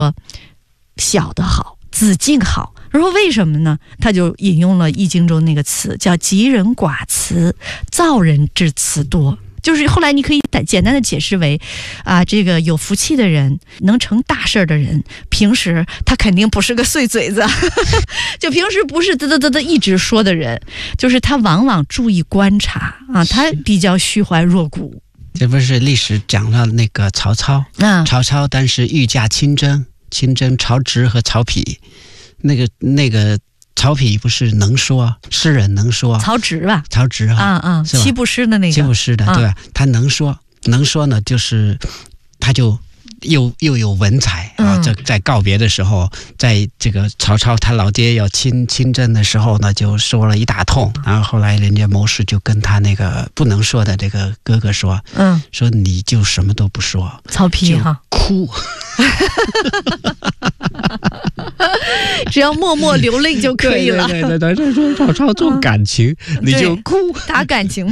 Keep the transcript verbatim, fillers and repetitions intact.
小的好，子敬好。然后为什么呢？他就引用了《易经》中那个词，叫吉人寡辞，造人之辞多。就是后来你可以简单的解释为，啊，这个有福气的人，能成大事的人，平时他肯定不是个碎嘴子，就平时不是嘚嘚嘚嘚一直说的人，就是他往往注意观察啊，他比较虚怀若谷。 这不是历史讲了那个曹操，嗯，曹操当时御驾亲征，亲征曹植和曹丕，那个那个。曹丕不是能说，诗人能说， 曹植吧， 曹植啊， 啊啊，七步诗的那个， 七步诗的，对吧？他能说，能说呢，就是他就又又有文采啊。在在告别的时候，在这个曹操他老爹要亲亲征的时候呢，就说了一大通。然后后来人家谋士就跟他那个不能说的这个哥哥说，嗯，说你就什么都不说， 曹丕哈， 哭。 只要默默流泪就可以了。 对对对对对，说曹操重感情，你就哭， 打感情。